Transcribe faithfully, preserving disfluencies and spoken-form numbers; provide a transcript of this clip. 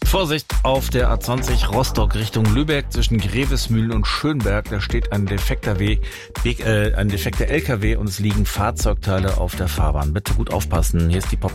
Vorsicht auf der A zwanzig Rostock Richtung Lübeck zwischen Grevesmühlen und Schönberg. Da steht ein defekter W, äh, ein defekter L K W und es liegen Fahrzeugteile auf der Fahrbahn. Bitte gut aufpassen. Hier ist die Pop